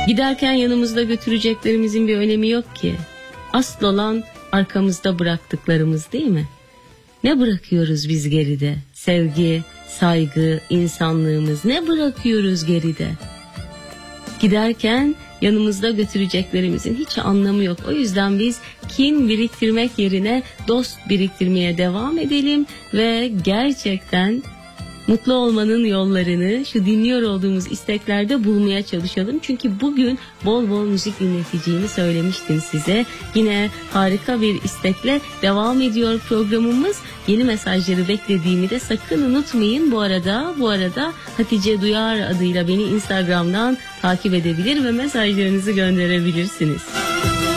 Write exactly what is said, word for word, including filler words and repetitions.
Giderken yanımızda götüreceklerimizin bir önemi yok ki. Asıl olan arkamızda bıraktıklarımız, değil mi? Ne bırakıyoruz biz geride? Sevgi, saygı, insanlığımız, ne bırakıyoruz geride? Giderken yanımızda götüreceklerimizin hiç anlamı yok. O yüzden biz kin biriktirmek yerine dost biriktirmeye devam edelim ve gerçekten mutlu olmanın yollarını şu dinliyor olduğumuz isteklerde bulmaya çalışalım. Çünkü bugün bol bol müzik dinleteceğimi söylemiştim size. Yine harika bir istekle devam ediyor programımız. Yeni mesajları beklediğimi de sakın unutmayın. Bu arada bu arada Hatice Duyar adıyla beni Instagram'dan takip edebilir ve mesajlarınızı gönderebilirsiniz.